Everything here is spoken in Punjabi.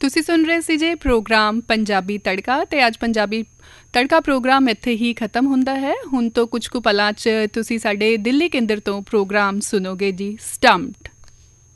ਤੁਸੀਂ ਸੁਣ ਰਹੇ ਸੀ ਜੇ ਪ੍ਰੋਗਰਾਮ ਪੰਜਾਬੀ ਤੜਕਾ ਤੇ ਅੱਜ ਪੰਜਾਬੀ ਤੜਕਾ ਪ੍ਰੋਗਰਾਮ ਇੱਥੇ ਹੀ ਖਤਮ ਹੁੰਦਾ ਹੈ। ਹੁਣ ਤੋਂ ਕੁਝ ਕੁ ਪਲਾਂ 'ਚ ਤੁਸੀਂ ਸਾਡੇ ਦਿੱਲੀ ਕੇਂਦਰ ਤੋਂ ਪ੍ਰੋਗਰਾਮ ਸੁਣੋਗੇ ਜੀ ਸਟੰਪਡ।